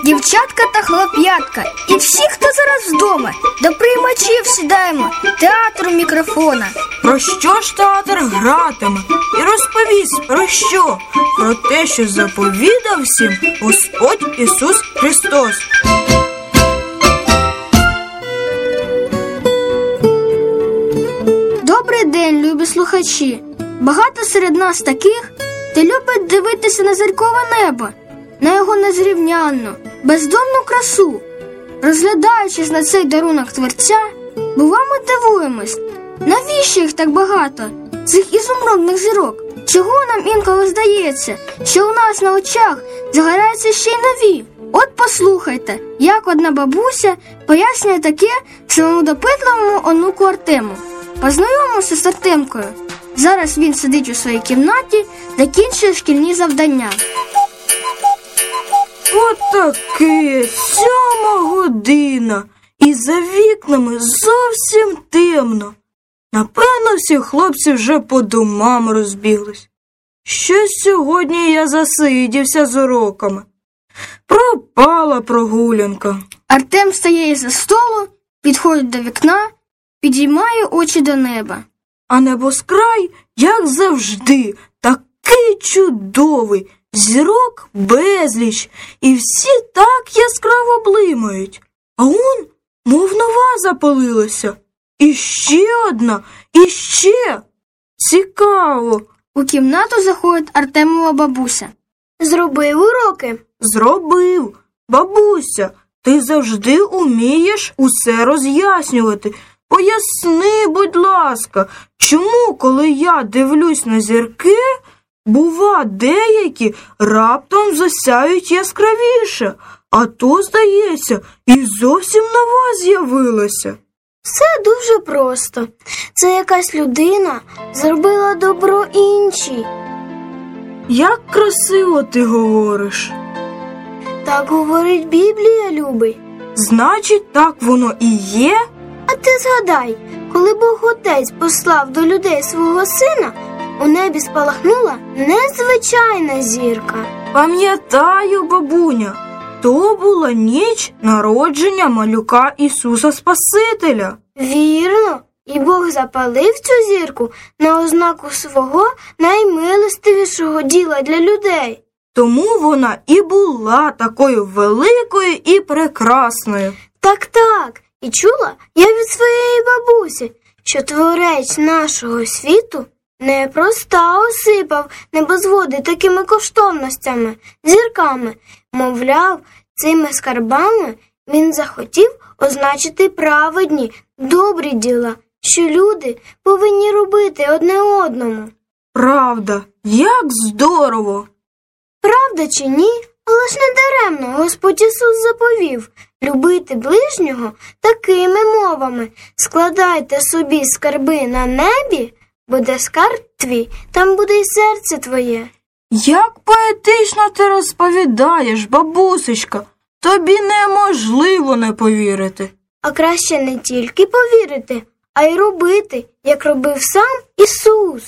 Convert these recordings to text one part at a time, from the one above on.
дівчатка та хлоп'ятка і всі, хто зараз вдома, до приймачів сідаємо, театру мікрофона. Про що ж театр гратиме? І розповість про що? Про те, що заповідав всім Господь Ісус Христос. Добрий день, любі слухачі! Багато серед нас таких, хто любить дивитися на зіркове небо, на його незрівнянну, бездонну красу. Розглядаючись на цей дарунок Творця, бува ми дивуємось, навіщо їх так багато, цих ізумрудних зірок? Чого нам інколи здається, що у нас на очах загораються ще й нові? От послухайте, як одна бабуся пояснює таке своєму допитливому онуку Артему. Познайомимося з Артемкою. Зараз він сидить у своїй кімнаті, закінчує шкільні завдання. Отаке, 7 година, і за вікнами зовсім темно. Напевно, всі хлопці вже по домам розбіглись. Щось сьогодні я засидівся з уроками. Пропала прогулянка. Артем встає із-за столу, підходить до вікна, підіймає очі до неба. А небоскрай, як завжди, такий чудовий. Зірок безліч, і всі так яскраво блимають. А он, мов нова запалилася. І ще одна, і ще. Цікаво. У кімнату заходить Артемова бабуся. Зробив уроки? Зробив. Бабуся, ти завжди умієш усе роз'яснювати. Поясни, будь ласка, чому, коли я дивлюсь на зірки, бува, деякі раптом засяють яскравіше, а то, здається, і зовсім нова з'явилася. Все дуже просто. Це якась людина зробила добро іншій. Як красиво ти говориш. Так говорить Біблія, любий. Значить, так воно і є? А ти згадай, коли Бог Отець послав до людей свого сина, у небі спалахнула незвичайна зірка. Пам'ятаю, бабуня, то була ніч народження малюка Ісуса Спасителя. Вірно, і Бог запалив цю зірку на ознаку свого наймилостивішого діла для людей. Тому вона і була такою великою і прекрасною. Так, і чула я від своєї бабусі, що творець нашого світу непроста осипав небозводи такими коштовностями, зірками. Мовляв, цими скарбами він захотів означити праведні, добрі діла, що люди повинні робити одне одному. Правда, як здорово! Правда чи ні? Але ж не даремно Господь Ісус заповів любити ближнього такими мовами. Складайте собі скарби на небі, буде скарб твій, там буде й серце твоє. Як поетично ти розповідаєш, бабусечка, тобі неможливо не повірити. А краще не тільки повірити, а й робити, як робив сам Ісус.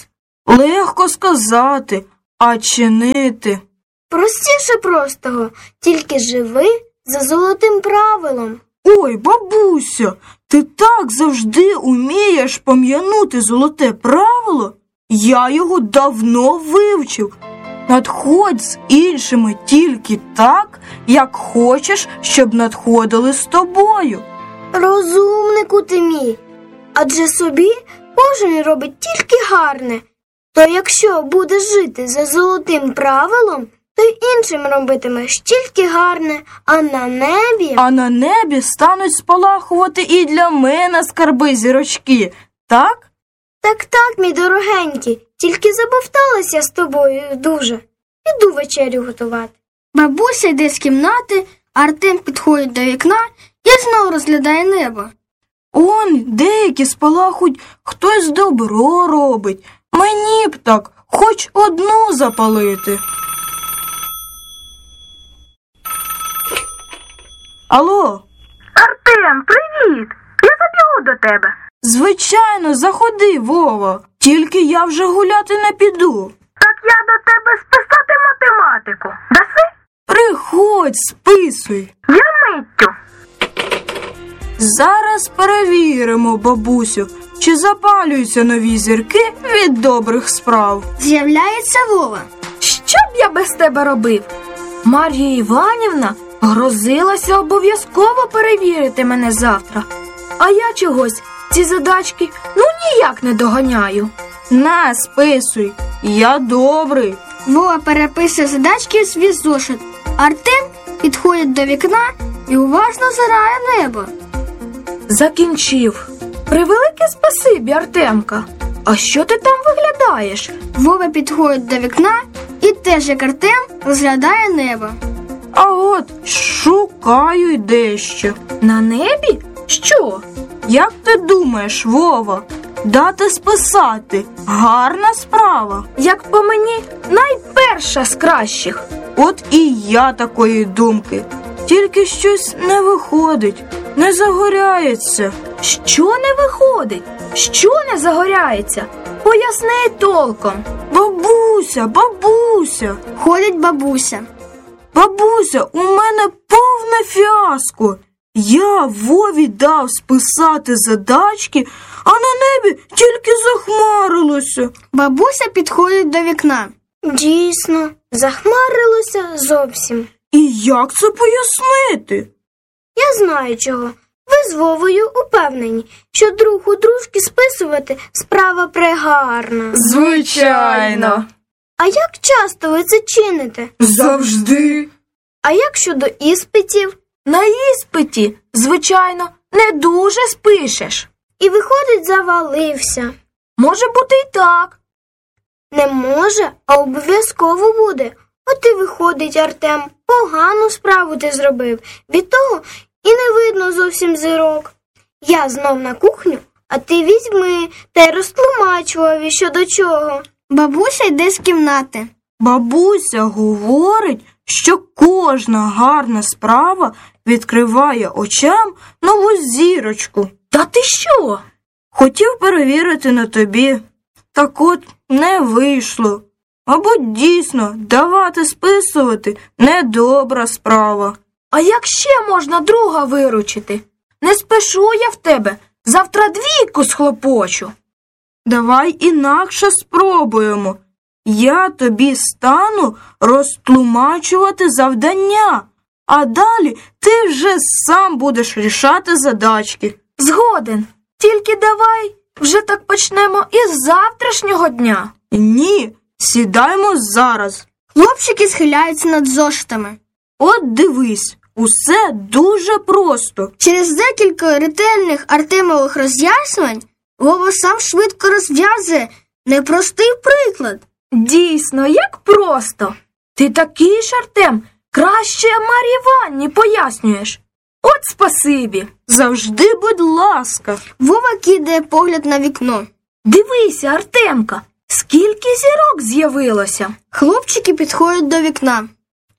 Легко сказати, а чинити. Простіше простого, тільки живи за золотим правилом. Ой, бабуся, ти так завжди умієш пом'янути золоте правило? Я його давно вивчив. Надходь з іншими тільки так, як хочеш, щоб надходили з тобою. Розумнику ти мій, адже собі кожен робить тільки гарне. То якщо будеш жити за золотим правилом, то й іншим робитимеш тільки гарне, а на небі стануть спалахувати і для мене скарби зірочки, так? Так, мій дорогенький, тільки забовталася з тобою дуже. Іду вечерю готувати. Бабуся йде з кімнати, а Артем підходить до вікна і знову розглядає небо. Он, деякі спалахують, хтось добро робить. Мені б так, хоч одну запалити. Алло? Артем, привіт! Я забігу до тебе. Звичайно, заходи, Вова. Тільки я вже гуляти не піду. Так я до тебе списати математику. Даси? Приходь. Проходь, списуй. Я миттю. Зараз перевіримо, бабусю, чи запалюються нові зірки від добрих справ. З'являється Вова. Що б я без тебе робив? Мар'я Іванівна грозилася обов'язково перевірити мене завтра. А я чогось ці задачки ніяк не доганяю. На, списуй, я добрий. Вова переписує задачки у свій зошит. Артем підходить до вікна і уважно озирає небо. Закінчив. Превелике спасибі, Артемка. А що ти там виглядаєш? Вова підходить до вікна і теж, як Артем, розглядає небо. А от шукаю й дещо. На небі? Що? Як ти думаєш, Вова, дати списати – гарна справа? Як по мені, найперша з кращих. От і я такої думки. Тільки щось не виходить, не загоряється. Що не виходить? Що не загоряється? Поясни толком. Бабуся, Ходить бабуся. бабуся, у мене повне фіаско. Я Вові дав списати задачки, а на небі тільки захмарилося. Бабуся підходить до вікна. Дійсно, захмарилося зовсім. І як це пояснити? Я знаю чого. Ви з Вовою упевнені, що друг у дружки списувати справа прегарна. Звичайно. А як часто ви це чините? Завжди. А як щодо іспитів? На іспиті, звичайно, не дуже спишеш. І виходить, завалився. Може бути й так. Не може, а обов'язково буде. От і виходить, Артем, погану справу ти зробив. Від того і не видно зовсім зірок. Я знов на кухню, а ти візьми та й розтлумач Вові, що до чого. Бабуся йде з кімнати. Бабуся говорить, що кожна гарна справа відкриває очам нову зірочку. Та ти що? Хотів перевірити на тобі, так от не вийшло. Мабуть, дійсно, давати списувати – недобра справа. А як ще можна друга виручити? Не спишу я в тебе, завтра двійку схлопочу. Давай інакше спробуємо. Я тобі стану розтлумачувати завдання, а далі ти вже сам будеш рішати задачки. Згоден, тільки давай вже так почнемо із завтрашнього дня. Ні, сідаймо зараз. Хлопчики схиляються над зошитами. От дивись, усе дуже просто. Через декілька ретельних Артемових роз'яснювань Вова сам швидко розв'язує непростий приклад. Дійсно, як просто. Ти такий ж, Артем, краще Мар'ї Іванівні пояснюєш. От спасибі. Завжди, будь ласка. Вова кидає погляд на вікно. Дивися, Артемка, скільки зірок з'явилося. Хлопчики підходять до вікна.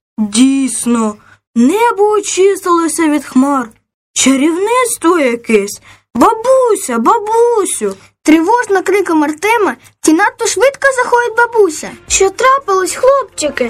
Дійсно, небо очистилося від хмар. Чарівництво якесь. Бабусю. Тривожно криком Артема ті надто швидко заходить бабуся. Що трапилось, хлопчики?